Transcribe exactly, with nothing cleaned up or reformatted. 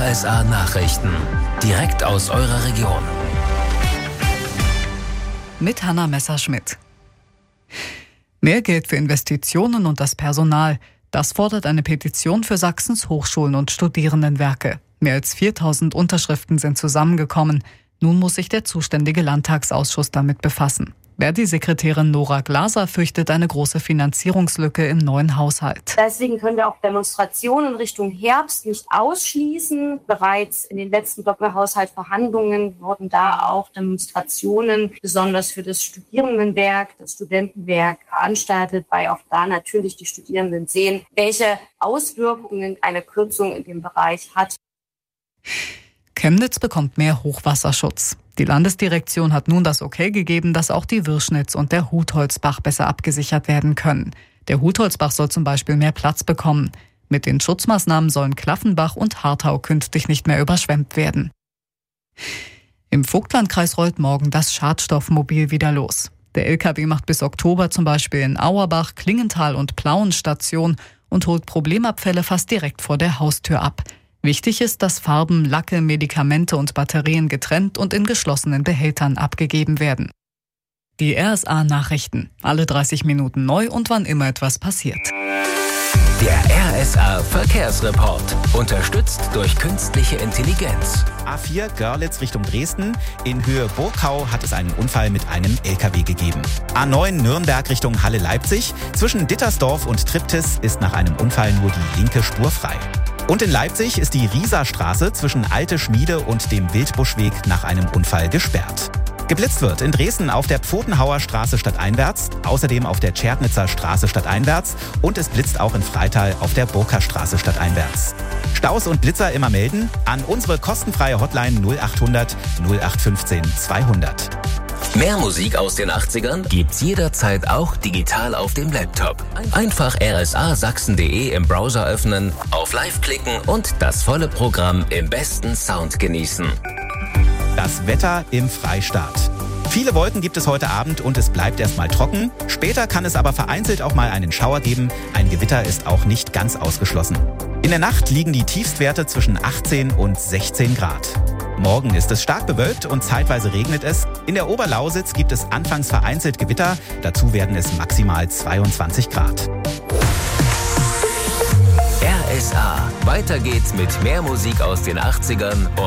R S A Nachrichten. Direkt aus eurer Region. Mit Hanna Messerschmidt. Mehr Geld für Investitionen und das Personal. Das fordert eine Petition für Sachsens Hochschulen und Studierendenwerke. Mehr als viertausend Unterschriften sind zusammengekommen. Nun muss sich der zuständige Landtagsausschuss damit befassen. Verdi-Sekretärin Nora Glaser fürchtet eine große Finanzierungslücke im neuen Haushalt. Deswegen können wir auch Demonstrationen Richtung Herbst nicht ausschließen. Bereits in den letzten Doppelhaushaltverhandlungen wurden da auch Demonstrationen, besonders für das Studierendenwerk, das Studentenwerk, veranstaltet, weil auch da natürlich die Studierenden sehen, welche Auswirkungen eine Kürzung in dem Bereich hat. Chemnitz bekommt mehr Hochwasserschutz. Die Landesdirektion hat nun das Okay gegeben, dass auch die Wirschnitz und der Hutholzbach besser abgesichert werden können. Der Hutholzbach soll zum Beispiel mehr Platz bekommen. Mit den Schutzmaßnahmen sollen Klaffenbach und Hartau künftig nicht mehr überschwemmt werden. Im Vogtlandkreis rollt morgen das Schadstoffmobil wieder los. Der L K W macht bis Oktober zum Beispiel in Auerbach, Klingenthal und Plauen Station und holt Problemabfälle fast direkt vor der Haustür ab. Wichtig ist, dass Farben, Lacke, Medikamente und Batterien getrennt und in geschlossenen Behältern abgegeben werden. Die R S A-Nachrichten. Alle dreißig Minuten neu und wann immer etwas passiert. Der R S A-Verkehrsreport. Unterstützt durch künstliche Intelligenz. A vier Görlitz Richtung Dresden. In Höhe Burgkau hat es einen Unfall mit einem L K W gegeben. A neun Nürnberg Richtung Halle-Leipzig. Zwischen Dittersdorf und Triptis ist nach einem Unfall nur die linke Spur frei. Und in Leipzig ist die Rieserstraße zwischen Alte Schmiede und dem Wildbuschweg nach einem Unfall gesperrt. Geblitzt wird in Dresden auf der Pfotenhauer Straße stadteinwärts, außerdem auf der Tschernitzer Straße stadteinwärts und es blitzt auch in Freital auf der Burker Straße stadteinwärts. Staus und Blitzer immer melden an unsere kostenfreie Hotline null achthundert null acht fünfzehn zweihundert. Mehr Musik aus den achtzigern gibt's jederzeit auch digital auf dem Laptop. Einfach r s a sachsen punkt d e im Browser öffnen, auf Live klicken und das volle Programm im besten Sound genießen. Das Wetter im Freistaat. Viele Wolken gibt es heute Abend und es bleibt erstmal trocken. Später kann es aber vereinzelt auch mal einen Schauer geben. Ein Gewitter ist auch nicht ganz ausgeschlossen. In der Nacht liegen die Tiefstwerte zwischen achtzehn und sechzehn Grad. Morgen ist es stark bewölkt und zeitweise regnet es. In der Oberlausitz gibt es anfangs vereinzelt Gewitter. Dazu werden es maximal zweiundzwanzig Grad. R S A. Weiter geht's mit mehr Musik aus den achtzigern.